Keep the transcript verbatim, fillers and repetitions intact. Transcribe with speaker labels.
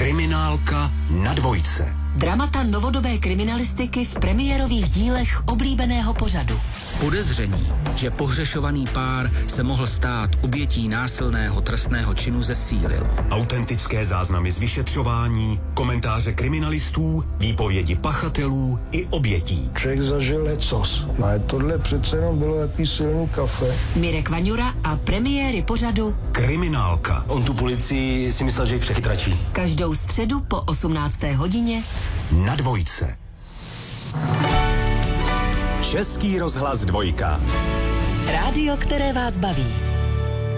Speaker 1: Kriminálka na dvojce.
Speaker 2: Dramata novodobé kriminalistiky v premiérových dílech oblíbeného pořadu.
Speaker 3: Podezření, že pohřešovaný pár se mohl stát obětí násilného trestného činu, zesílilo.
Speaker 1: Autentické záznamy z vyšetřování, komentáře kriminalistů, výpovědi pachatelů i obětí.
Speaker 4: Člověk zažil lecos. A tohle přece jenom bylo jaký silný kafe.
Speaker 2: Mirek Vaňura a premiéry pořadu
Speaker 1: Kriminálka.
Speaker 5: On tu policii si myslel, že ji přechytračí.
Speaker 2: Každou středu po osmnácté hodině
Speaker 1: na dvojce.
Speaker 6: Český rozhlas dvojka.
Speaker 2: Rádio, které vás baví.